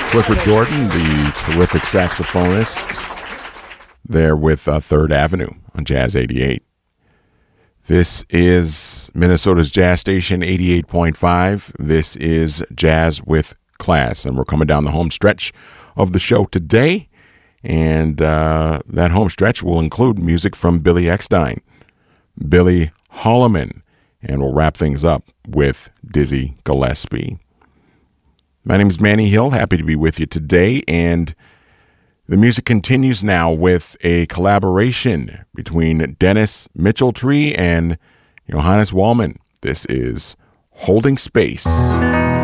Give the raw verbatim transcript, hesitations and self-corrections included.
Clifford Jordan, the terrific saxophonist, there with uh, Third Avenue on Jazz eighty-eight. This is Minnesota's Jazz Station eighty-eight point five. This is Jazz with Class, and we're coming down the home stretch of the show today. And uh, that home stretch will include music from Billy Eckstine, Billy Holloman, and we'll wrap things up with Dizzy Gillespie. My name is Manny Hill. Happy to be with you today. And the music continues now with a collaboration between Dennis Mitchell-Tree and Johannes Wallman. This is Holding Space.